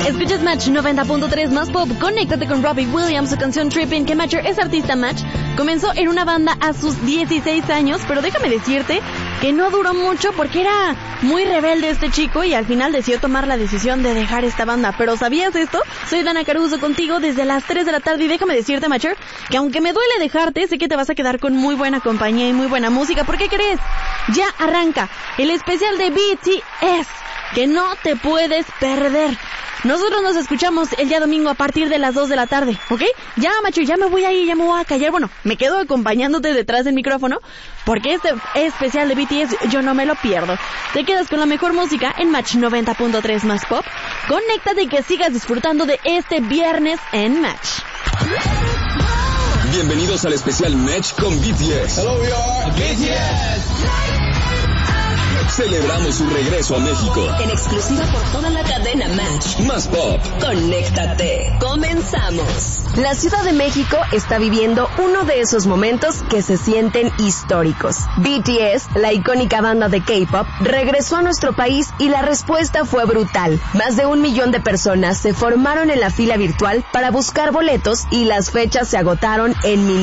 Escuchas Match 90.3 más pop. Conéctate con Robbie Williams, su canción Trippin', que Matcher es artista Match. Comenzó en una banda a sus 16 años, pero déjame decirte que no duró mucho porque era muy rebelde este chico y al final decidió tomar la decisión de dejar esta banda. ¿Pero sabías esto? Soy Dana Caruso contigo desde las 3 de la tarde y déjame decirte, Matcher, que aunque me duele dejarte, sé que te vas a quedar con muy buena compañía y muy buena música. ¿Por qué crees? Ya arranca el especial de BTS, que no te puedes perder. Nosotros nos escuchamos el día domingo a partir de las 2 de la tarde, ¿ok? Ya, macho, ya me voy a ir, ya me voy a callar. Bueno, me quedo acompañándote detrás del micrófono, porque este especial de BTS yo no me lo pierdo. Te quedas con la mejor música en Match 90.3 más pop. Conéctate y que sigas disfrutando de este viernes en Match. Bienvenidos al especial Match con BTS. Hello, we are BTS. Celebramos su regreso a México. En exclusiva por toda la cadena Match. Más pop. Conéctate. Comenzamos. La Ciudad de México está viviendo uno de esos momentos que se sienten históricos. BTS, la icónica banda de K-pop, regresó a nuestro país y la respuesta fue brutal. Más de 1 millón de personas se formaron en la fila virtual para buscar boletos y las fechas se agotaron en minutos.